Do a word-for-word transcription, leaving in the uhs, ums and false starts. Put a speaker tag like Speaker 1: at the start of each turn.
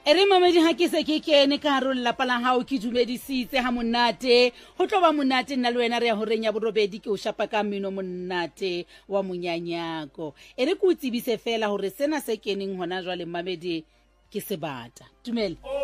Speaker 1: Ere mamedi ha ke se ke kene ka haro lelapa la hao ke dumedisitse ha monate ho tlo ba monate nna le wena re ya ho renya borobedi ke o shapa ka mmino monate wa monyanyako. Ere ke o tsebise fela hore sena se keneng hona jwale mamedi ke sebata. Dumela.